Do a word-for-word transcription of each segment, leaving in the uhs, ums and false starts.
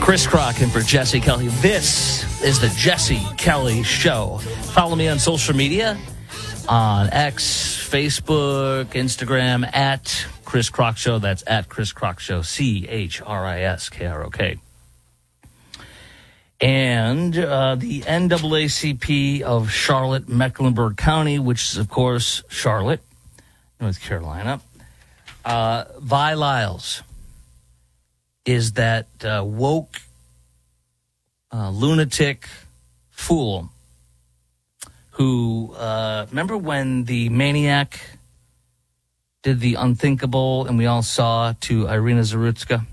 Chris Crock and for Jesse Kelly. This is the Jesse Kelly Show. Follow me on social media, on X, Facebook, Instagram, at Chris Crock Show. That's at Chris Crock Show, C H R I S K R O K. And uh, the N double A C P of Charlotte, Mecklenburg County, which is, of course, Charlotte, North Carolina. Uh, Vi Lyles is that uh, woke, uh, lunatic fool who, uh, remember when the maniac did the unthinkable and we all saw to Irina Zarutska?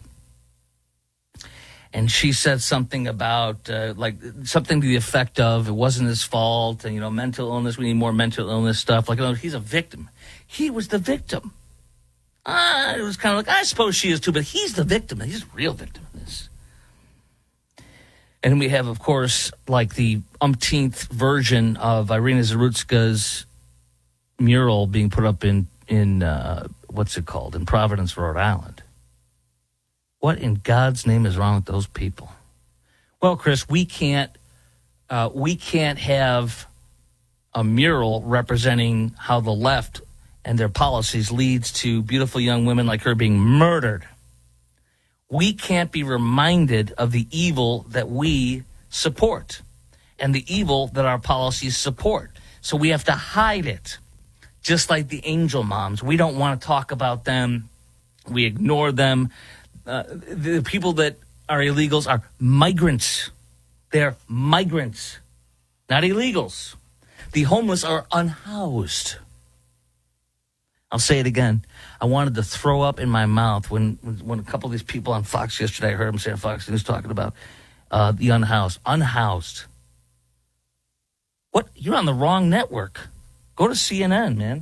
And she said something about, uh, like, something to the effect of, it wasn't his fault, and, you know, mental illness, we need more mental illness stuff. Like, you know, he's a victim. He was the victim. Uh, it was kind of like, I suppose she is too, but he's the victim. He's the real victim in this. And we have, of course, like the umpteenth version of Irina Zarutska's mural being put up in, in uh, what's it called, in Providence, Rhode Island. What in God's name is wrong with those people? Well, Chris, we can't, uh, we can't have a mural representing how the left and their policies leads to beautiful young women like her being murdered. We can't be reminded of the evil that we support and the evil that our policies support. So we have to hide it, just like the angel moms. We don't want to talk about them. We ignore them. Uh, the people that are illegals are migrants. They're migrants, not illegals. The homeless are unhoused. I'll say it again. I wanted to throw up in my mouth when when a couple of these people on Fox yesterday, I heard them say on Fox News talking about uh, the unhoused. Unhoused. What? You're on the wrong network. Go to C N N, man.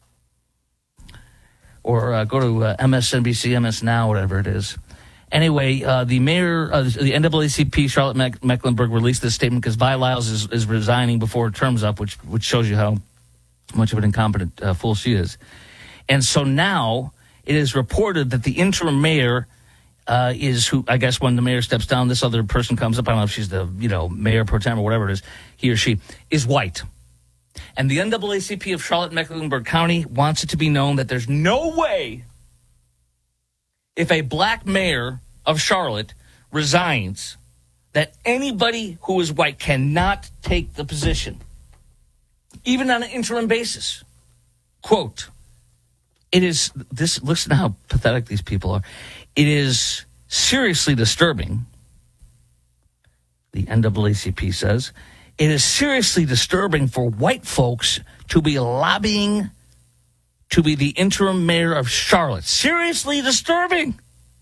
Or uh, go to uh, M S N B C, M S Now, whatever it is. Anyway, uh, the mayor, uh, the N double A C P, Charlotte Meck- Mecklenburg, released this statement because Vi Lyles is, is resigning before her term's up, which which shows you how much of an incompetent uh, fool she is. And so now it is reported that the interim mayor uh, is who, I guess when the mayor steps down, this other person comes up. I don't know if she's the, you know, mayor pro tem or whatever it is, he or she, is white. And the N double A C P of Charlotte Mecklenburg County wants it to be known that there's no way if a black mayor of Charlotte resigns that anybody who is white cannot take the position, even on an interim basis. Quote, it is, this, listen to how pathetic these people are. It is seriously disturbing, the N double A C P says, it is seriously disturbing for white folks to be lobbying to be the interim mayor of Charlotte. Seriously disturbing.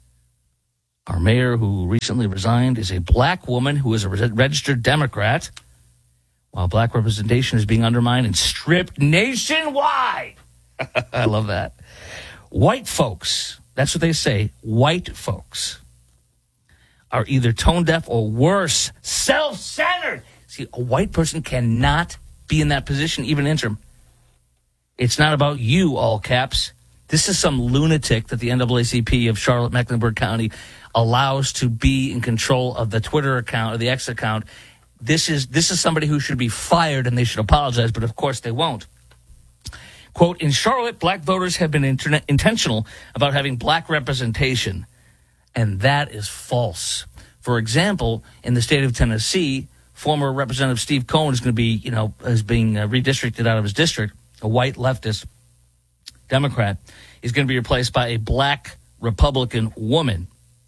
Our mayor, who recently resigned, is a black woman who is a registered Democrat, while black representation is being undermined and stripped nationwide. I love that. White folks, that's what they say, white folks are either tone deaf or worse, self-centered. See, a white person cannot be in that position, even interim. It's not about you, all caps. This is some lunatic that the N double A C P of Charlotte Mecklenburg County allows to be in control of the Twitter account or the X account. This is this is somebody who should be fired, and they should apologize, but of course they won't. Quote, in Charlotte, black voters have been internet intentional about having black representation, and that is false. For example, in the state of Tennessee, former Representative Steve Cohen is going to be, you know, is being uh, redistricted out of his district. A white leftist Democrat is going to be replaced by a black Republican woman.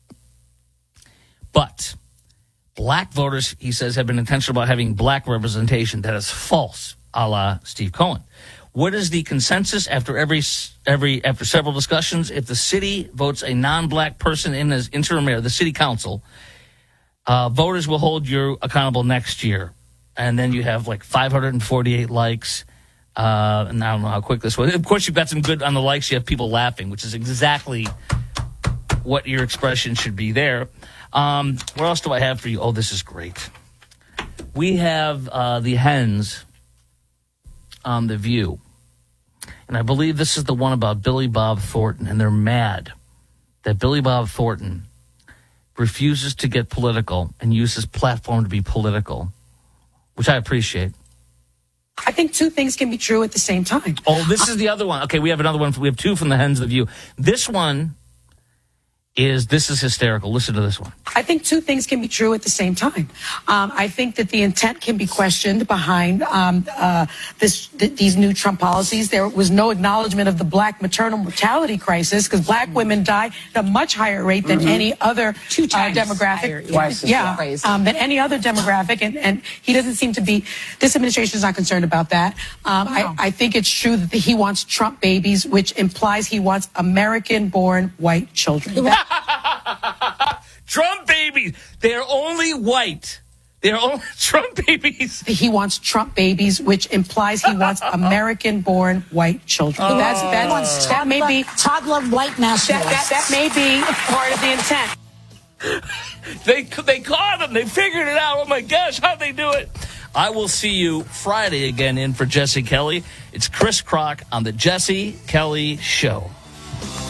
But black voters, he says, have been intentional about having black representation. That is false, a la Steve Cohen. What is the consensus after every every after several discussions? If the city votes a non-black person in as interim mayor, the city council, uh, voters will hold you accountable next year. And then you have like five hundred forty-eight likes. Uh, and I don't know how quick this was. Of course, you've got some good on the likes. You have people laughing, which is exactly what your expression should be there. Um, what else do I have for you? Oh, this is great. We have uh, the hens on The View. And I believe this is the one about Billy Bob Thornton. And they're mad that Billy Bob Thornton refuses to get political and uses his platform to be political, which I appreciate. I think two things can be true at the same time. Oh, this is the other one. Okay, we have another one. We have two from the Hens of the View. This one is, this is hysterical. Listen to this one. I think two things can be true at the same time. Um, I think that the intent can be questioned behind um, uh, this, th- these new Trump policies. There was no acknowledgement of the black maternal mortality crisis because black mm-hmm. women die at a much higher rate than mm-hmm. any other Two uh, demographic. Higher, yeah, yeah um, than any other demographic. And, and he doesn't seem to be, this administration is not concerned about that. Um, wow. I, I think it's true that he wants Trump babies, which implies he wants American-born white children. Trump babies. They're only white. They're only Trump babies. He wants Trump babies, which implies he wants American-born white children. Oh. That's, that's, that may be toddler white nationalists. That, that, that may be part of the intent. They they caught him. They figured it out. Oh my gosh, how'd they do it? I will see you Friday again in for Jesse Kelly. It's Chris Kroc on the Jesse Kelly Show.